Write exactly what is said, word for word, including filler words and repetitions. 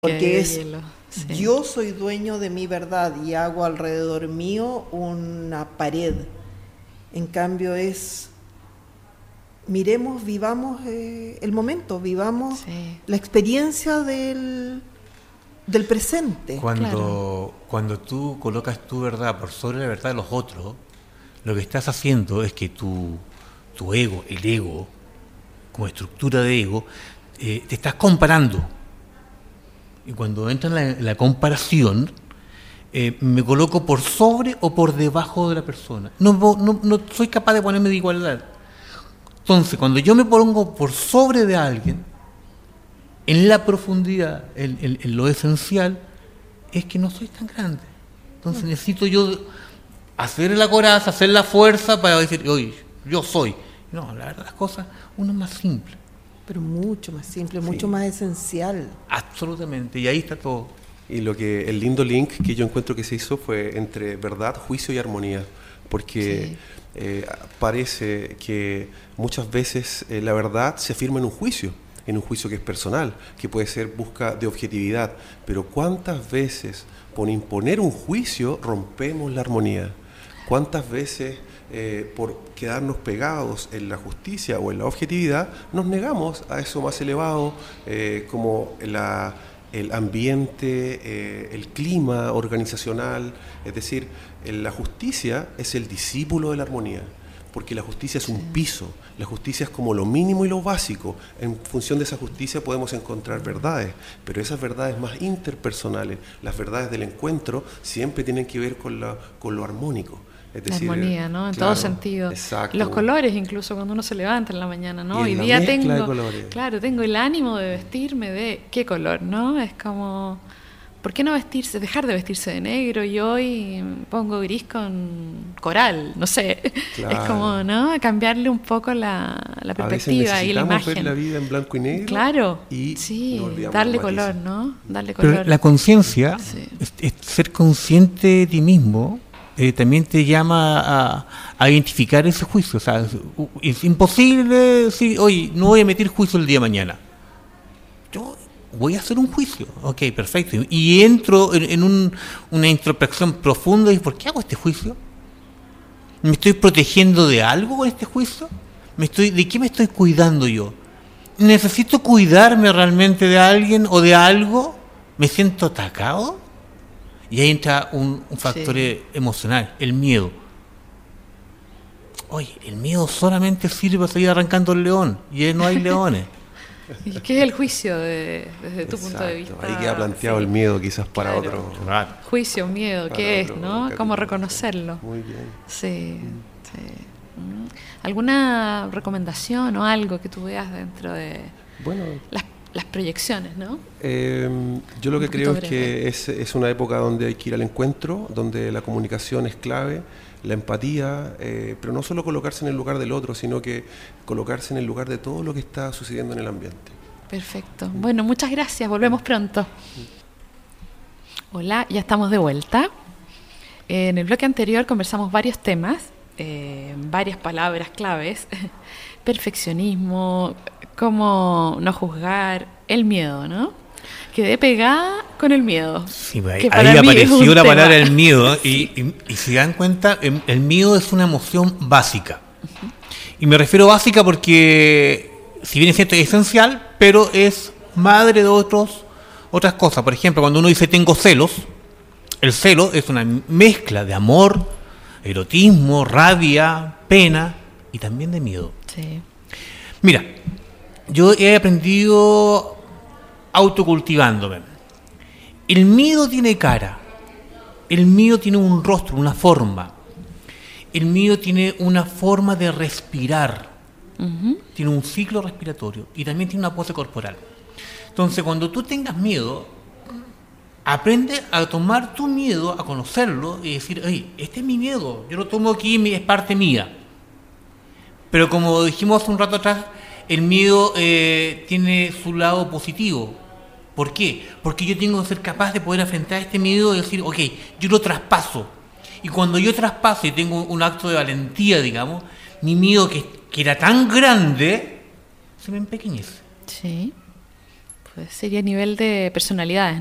Porque es, sí. Yo soy dueño de mi verdad y hago alrededor mío una pared. En cambio es, miremos, vivamos eh, el momento, vivamos Sí. la experiencia del, del presente. Cuando, Claro. cuando tú colocas tu verdad por sobre la verdad de los otros, lo que estás haciendo es que tu, tu ego, el ego, como estructura de ego, eh, te estás comparando. Y cuando entra en la, en la comparación, eh, me coloco por sobre o por debajo de la persona. No, no, no soy capaz de ponerme de igualdad. Entonces, cuando yo me pongo por sobre de alguien, en la profundidad, en, en, en lo esencial, es que no soy tan grande. Entonces necesito yo hacer la coraza, hacer la fuerza para decir, oye, yo soy. No, la verdad las cosas, uno es más simple. Pero mucho más simple, mucho Sí. más esencial. Absolutamente, y ahí está todo. Y lo que el lindo link que yo encuentro que se hizo fue entre verdad, juicio y armonía, porque Sí. eh, parece que muchas veces eh, la verdad se afirma en un juicio, en un juicio que es personal, que puede ser busca de objetividad, pero ¿cuántas veces por imponer un juicio rompemos la armonía? ¿Cuántas veces eh, por quedarnos pegados en la justicia o en la objetividad nos negamos a eso más elevado, eh, como la el ambiente, eh, el clima organizacional? Es decir, la justicia es el discípulo de la armonía, porque la justicia es un piso, la justicia es como lo mínimo y lo básico. En función de esa justicia podemos encontrar verdades, pero esas verdades más interpersonales, las verdades del encuentro, siempre tienen que ver con, la, con lo armónico. Es La decir, armonía, ¿no? En claro, todo sentido. exacto. Los colores, incluso cuando uno se levanta en la mañana, ¿no? Y Hoy en la día mezcla tengo, de colores. claro, tengo el ánimo de vestirme de qué color, ¿no? Es como, ¿por qué no vestirse, dejar de vestirse de negro? Y hoy pongo gris con coral, no sé. Claro. Es como, ¿no? Cambiarle un poco la, la A veces perspectiva y la necesitamos imagen. ver la vida en blanco y negro. Claro, y sí, nos olvidamos darle los matices. color, ¿no? Darle color. Pero la conciencia, Sí. es, es ser consciente de ti mismo, eh, también te llama a, a identificar ese juicio. O sea, es, es imposible decir, oye, no voy a emitir juicio el día de mañana. Yo voy a hacer un juicio. Ok, perfecto. Y entro en, en un, una introspección profunda y ¿por qué hago este juicio? ¿Me estoy protegiendo de algo con este juicio? ¿Me estoy, ¿De qué me estoy cuidando yo? ¿Necesito cuidarme realmente de alguien o de algo? ¿Me siento atacado? Y ahí entra un, un factor Sí. emocional, el miedo. Oye, el miedo solamente sirve para seguir arrancando el león, y ahí no hay leones. ¿Y qué es el juicio de, desde tu punto de Exacto. vista? Ahí queda planteado Sí. el miedo quizás para Claro. otro. Claro. Juicio, miedo, para ¿qué es, otro no? capítulo. ¿Cómo reconocerlo? Muy bien. Sí, sí. Mm. ¿Alguna recomendación o algo que tú veas dentro de Bueno, las, las proyecciones, no? eh, yo lo Un que poquito creo es breve. que es, es una época donde hay que ir al encuentro, donde la comunicación es clave, la empatía, eh, pero no solo colocarse en el lugar del otro, sino que colocarse en el lugar de todo lo que está sucediendo en el ambiente. Perfecto. Bueno, muchas gracias. Volvemos pronto. Hola, ya estamos de vuelta. En el bloque anterior conversamos varios temas, eh, varias palabras claves. Perfeccionismo, cómo no juzgar, el miedo, ¿no? Quedé pegada con el miedo. Sí, ahí que para ahí mí es apareció un la tema. palabra el miedo, y, y, y se dan cuenta, el, el miedo es una emoción básica. Y me refiero básica porque, si bien es cierto, es esencial, pero es madre de otros, otras cosas. Por ejemplo, cuando uno dice tengo celos, el celo es una mezcla de amor, erotismo, rabia, pena y también de miedo. Sí. Mira, yo he aprendido autocultivándome. El miedo tiene cara, el miedo tiene un rostro, una forma. El miedo tiene una forma de respirar, Ujú. tiene un ciclo respiratorio y también tiene una pose corporal. Entonces, cuando tú tengas miedo, aprende a tomar tu miedo, a conocerlo y decir, oye, este es mi miedo, yo lo tomo aquí, es parte mía. Pero como dijimos hace un rato atrás, el miedo eh, tiene su lado positivo. ¿Por qué? Porque yo tengo que ser capaz de poder enfrentar este miedo y decir, ok, yo lo traspaso. Y cuando yo traspaso y tengo un acto de valentía, digamos, mi miedo que, que era tan grande, se me empequeñece. Sí. pues sería a nivel de personalidades.